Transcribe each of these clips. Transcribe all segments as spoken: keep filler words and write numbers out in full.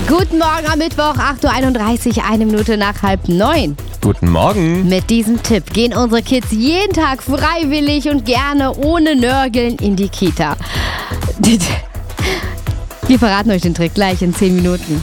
Guten Morgen am Mittwoch, acht Uhr einunddreißig, eine Minute nach halb neun. Guten Morgen. Mit diesem Tipp gehen unsere Kids jeden Tag freiwillig und gerne ohne Nörgeln in die Kita. Wir verraten euch den Trick gleich in zehn Minuten.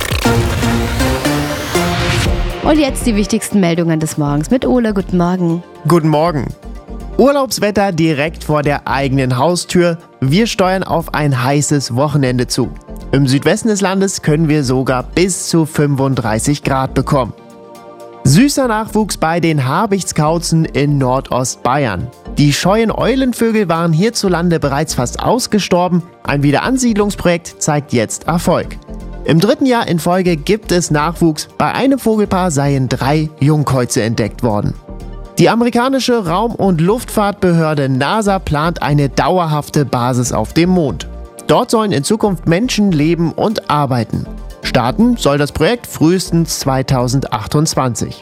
Und jetzt die wichtigsten Meldungen des Morgens mit Ole. Guten Morgen. Guten Morgen. Urlaubswetter direkt vor der eigenen Haustür. Wir steuern auf ein heißes Wochenende zu. Im Südwesten des Landes können wir sogar bis zu fünfunddreißig Grad bekommen. Süßer Nachwuchs bei den Habichtskauzen in Nordostbayern. Die scheuen Eulenvögel waren hierzulande bereits fast ausgestorben. Ein Wiederansiedlungsprojekt zeigt jetzt Erfolg. Im dritten Jahr in Folge gibt es Nachwuchs. Bei einem Vogelpaar seien drei Jungkäuze entdeckt worden. Die amerikanische Raum- und Luftfahrtbehörde NASA plant eine dauerhafte Basis auf dem Mond. Dort sollen in Zukunft Menschen leben und arbeiten. Starten soll das Projekt frühestens zweitausendachtundzwanzig.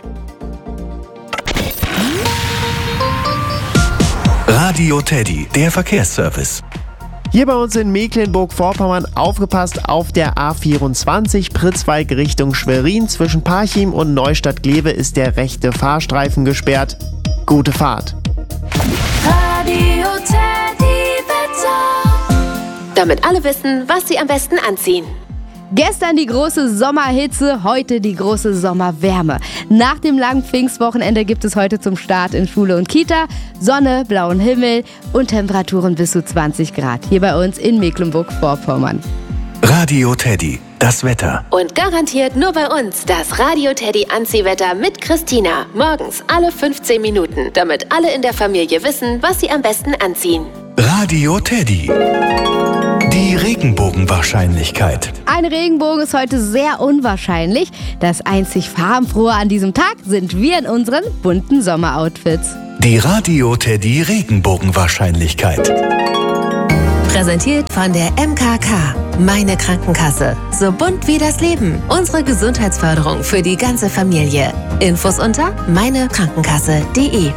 Radio Teddy, der Verkehrsservice. Hier bei uns in Mecklenburg-Vorpommern aufgepasst auf der A vierundzwanzig Pritzwalk Richtung Schwerin. Zwischen Parchim und Neustadt-Glewe ist der rechte Fahrstreifen gesperrt. Gute Fahrt. Radio Teddy Wetter. Damit alle wissen, was sie am besten anziehen. Gestern die große Sommerhitze, heute die große Sommerwärme. Nach dem langen Pfingstwochenende gibt es heute zum Start in Schule und Kita Sonne, blauen Himmel und Temperaturen bis zu zwanzig Grad. Hier bei uns in Mecklenburg-Vorpommern. Radio Teddy, das Wetter. Und garantiert nur bei uns das Radio Teddy Anziehwetter mit Christina. Morgens alle fünfzehn Minuten, damit alle in der Familie wissen, was sie am besten anziehen. Radio Teddy. Die Regenbogenwahrscheinlichkeit. Ein Regenbogen ist heute sehr unwahrscheinlich. Das einzig Farbenfrohe an diesem Tag sind wir in unseren bunten Sommeroutfits. Die Radio Teddy Regenbogenwahrscheinlichkeit. Präsentiert von der M K K. Meine Krankenkasse. So bunt wie das Leben. Unsere Gesundheitsförderung für die ganze Familie. Infos unter meine krankenkasse punkt de.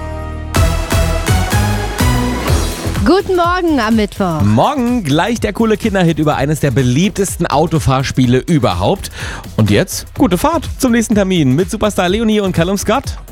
Guten Morgen am Mittwoch. Morgen gleich der coole Kinderhit über eines der beliebtesten Autofahrspiele überhaupt. Und jetzt gute Fahrt zum nächsten Termin mit Superstar Leonie und Callum Scott.